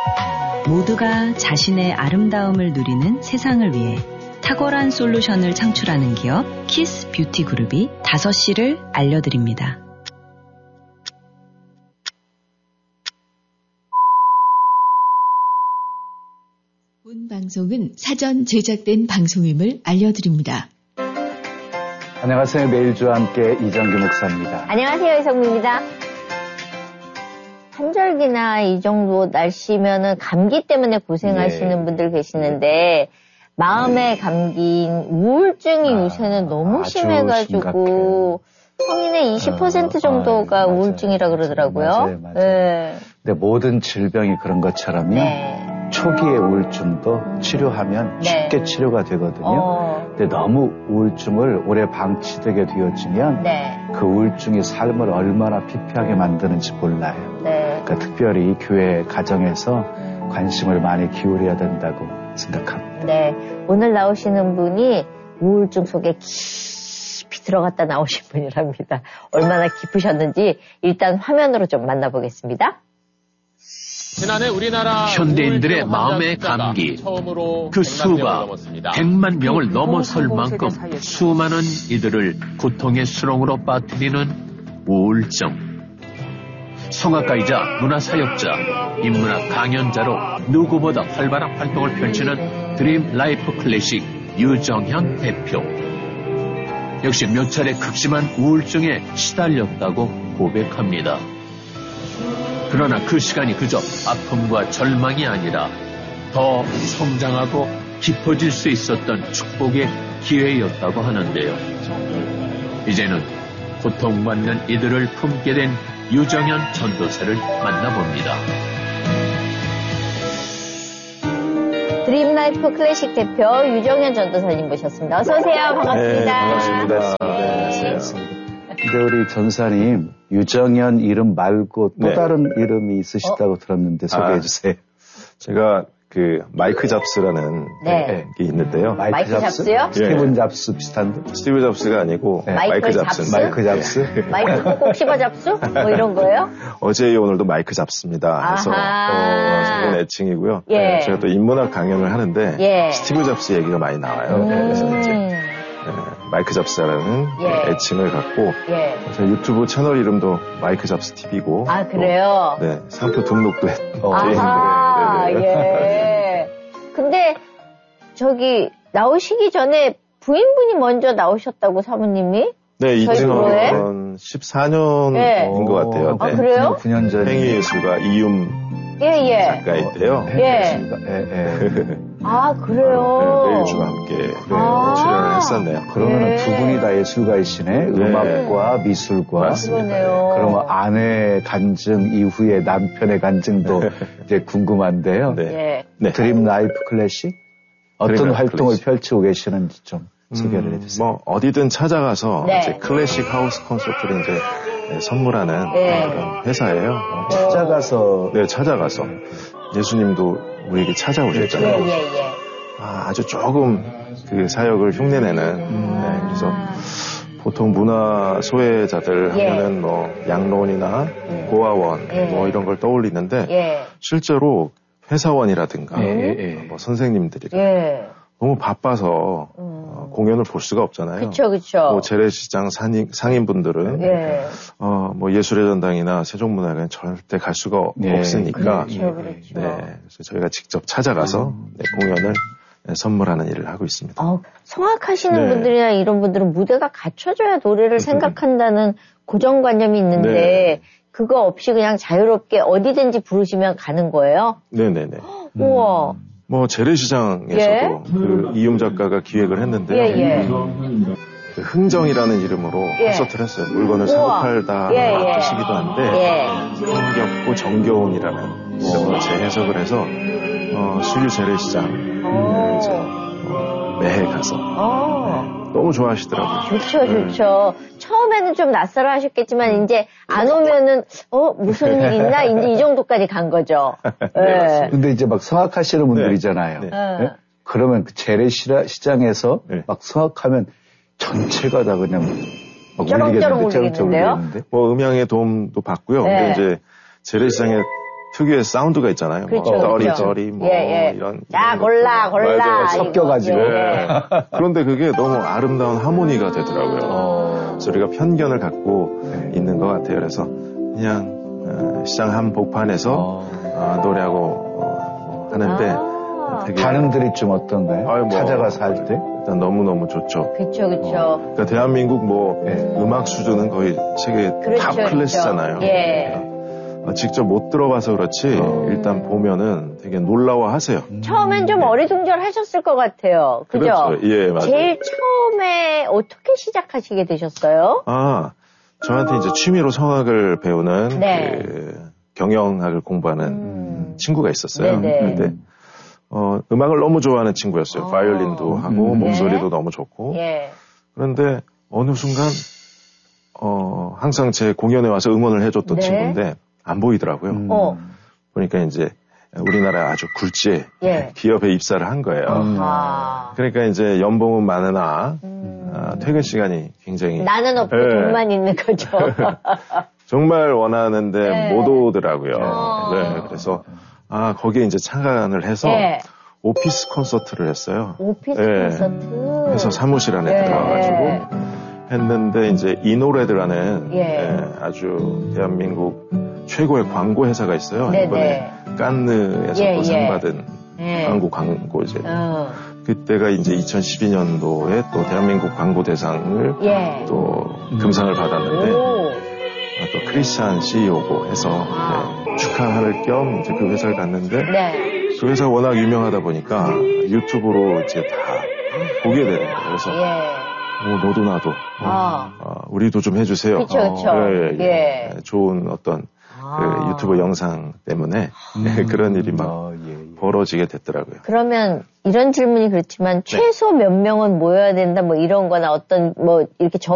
모두가 자신의 아름다움을 누리는 세상을 위해 탁월한 솔루션을 창출하는 기업 키스 뷰티 그룹이 5시를 알려드립니다. 본 방송은 사전 제작된 방송임을 알려드립니다. 안녕하세요. 매일주와 함께 이정규 목사입니다. 안녕하세요. 이성미입니다. 한절기나 이 정도 날씨면은 감기 때문에 고생하시는 분들 계시는데 마음의 감기인 우울증이 요새는 너무 심해가지고 성인의 20% 정도가 우울증이라 그러더라고요. 맞아요. 네. 근데 모든 질병이 그런 것처럼요. 초기의 우울증도 치료하면 쉽게 치료가 되거든요. 근데 너무 우울증을 오래 방치되게 되어지면 그 우울증이 삶을 얼마나 피폐하게 만드는지 몰라요. 그러니까 특별히 교회 가정에서 관심을 많이 기울여야 된다고 생각합니다. 네, 오늘 나오시는 분이 우울증 속에 깊이 들어갔다 나오신 분이랍니다. 얼마나 깊으셨는지 일단 화면으로 좀 만나보겠습니다. 지난해 우리나라 현대인들의 마음의 감기, 그 수가 100만 명을 넘어설 만큼 수많은 이들을 고통의 수렁으로 빠뜨리는 우울증. 성악가이자 문화사역자, 인문학 강연자로 누구보다 활발한 활동을 펼치는 드림 라이프 클래식 유정현 대표. 역시 몇 차례 극심한 우울증에 시달렸다고 고백합니다. 그러나 그 시간이 그저 아픔과 절망이 아니라 더 성장하고 깊어질 수 있었던 축복의 기회였다고 하는데요. 이제는 고통받는 이들을 품게 된 유정현 전도사를 만나봅니다. 드림라이프 클래식 대표 유정현 전도사님 모셨습니다. 어서 오세요. 반갑습니다. 네, 반갑습니다. 안녕하세요. 근데 우리 전사님 유정현 이름 말고 또 다른 이름이 있으시다고 들었는데 소개해 주세요. 제가 그 마이크 잡스라는 게 있는데요. 마이크 잡스요? 스티븐 잡스 비슷한데? 스티브 잡스가 아니고 마이크 잡스. 마이크 잡스? 마이크 꼭꼭 씹어 잡수? 뭐 이런 거예요? 어제 오늘도 마이크 잡스입니다. 그래서 좋은 애칭이고요. 제가 또 인문학 강연을 하는데 스티브 잡스 얘기가 많이 나와요. 그래서 이제 마이크 잡스라는 애칭을 갖고 제 유튜브 채널 이름도 마이크 잡스 TV고. 아, 그래요? 네, 상표 등록도 했고. 근데 저기 나오시기 전에 부인분이 먼저 나오셨다고 사모님이? 네, 2014년인 것 같아요. 아, 그래요? 9년 전에. 행위예술가 이윤 작가인데요. 아, 그래요? 매일주와 함께 출연을 했었네요. 그러면 두 분이 다 예술가이시네. 음악과 미술과. 그러네요. 그러면 아내의 간증 이후에 남편의 간증도 이제 궁금한데요. 드림 라이프 클래식? 어떤 활동을 펼치고 계시는지 좀 소개를 해주세요. 뭐 어디든 찾아가서 이제 클래식 하우스 콘서트를 이제 선물하는 그런 회사예요. 찾아가서. 네, 찾아가서. 예수님도 우리에게 찾아오셨잖아요. 아주 조금 그 사역을 흉내내는. 그래서 보통 문화 소외자들 하면은 뭐 양로원이나 고아원 뭐 이런 걸 떠올리는데 실제로 회사원이라든가 뭐 선생님들이라 너무 바빠서 공연을 볼 수가 없잖아요. 그쵸. 뭐 재래시장 상인분들은 뭐 예술의 전당이나 세종문화회관 절대 갈 수가 없으니까 그렇죠. 그래서 저희가 직접 찾아가서 공연을 선물하는 일을 하고 있습니다. 성악하시는 분들이나 이런 분들은 무대가 갖춰져야 노래를 생각한다는 고정관념이 있는데 그거 없이 그냥 자유롭게 어디든지 부르시면 가는 거예요? 네네네. 우와. 뭐 재래시장에서도 그 이윤 작가가 기획을 했는데요. 그 흥정이라는 이름으로 콘서트를 했어요. 물건을 사고 팔다 뜻이기도 한데 흥겹고 정겨운이라는 이름으로 재해석을 해서 수유 재래시장 매해 가서 너무 좋아하시더라고요. 좋죠. 처음에는 좀 낯설어 하셨겠지만 이제 안 오면은 무슨 일 있나 이제 이 정도까지 간 거죠. 근데 이제 막 성악하시는 분들이잖아요. 그러면 그 재래시장에서 막 성악하면 전체가 다 그냥 막 쩌렁쩌렁 울리겠는데요? 뭐 음향의 도움도 받고요. 근데 이제 재래시장에 특유의 사운드가 있잖아요. 그렇죠, 뭐 그렇죠. 쩌리 뭐 이런. 자, 골라. 섞여가지고. 그런데 그게 너무 아름다운 하모니가 되더라고요. 그래서 우리가 편견을 갖고 있는 것 같아요. 그래서 그냥 시장 한복판에서 노래하고 하는데 되게 반응들이 좀 어떤가요? 찾아가서 할 때? 일단 너무너무 좋죠. 그쵸. 그러니까 대한민국 음악 수준은 거의 세계 탑 클래스잖아요. 직접 못 들어봐서 그렇지 일단 보면은 되게 놀라워하세요. 처음엔 좀 어리둥절하셨을 것 같아요. 그죠? 그렇죠. 예, 맞아요. 제일 처음에 어떻게 시작하시게 되셨어요? 저한테 이제 취미로 성악을 배우는 그 경영학을 공부하는 친구가 있었어요. 그런데 음악을 너무 좋아하는 친구였어요. 바이올린도 하고 목소리도 너무 좋고. 그런데 어느 순간 항상 제 공연에 와서 응원을 해줬던 친구인데 안 보이더라고요. 보니까 이제 우리나라 아주 굴지의 기업에 입사를 한 거예요. 그러니까 이제 연봉은 많으나 퇴근 시간이 굉장히 나는 없고 돈만 있는 거죠. 정말 원하는데 못 오더라고요. 그래서 거기에 이제 참관을 해서 오피스 콘서트를 했어요. 오피스 콘서트. 그래서 사무실 안에 들어가가지고 했는데 이제 이노레드라는 아주 대한민국 최고의 광고 회사가 있어요. 이번에 깐느에서 또 상 받은 한국 광고 이제 그때가 이제 2012년도에 또 대한민국 광고 대상을 또 금상을 받았는데 또 크리스찬 CEO고 해서 축하할 겸 이제 그 회사를 갔는데 그 회사가 워낙 유명하다 보니까 유튜브로 이제 다 보게 되는 거예요. 그래서 너도 나도 우리도 좀 해주세요. 그쵸. 좋은 어떤 그 유튜브 영상 때문에 그런 일이 막 벌어지게 됐더라고요. 그러면 이런 질문이 그렇지만 최소 몇 명은 모여야 된다 뭐 이런 거나 어떤 뭐 이렇게